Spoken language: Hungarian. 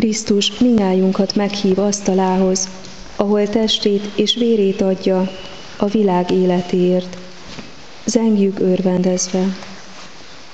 Krisztus mindnyájunkat meghív asztalához, ahol testét és vérét adja a világ életéért. Zengjük örvendezve.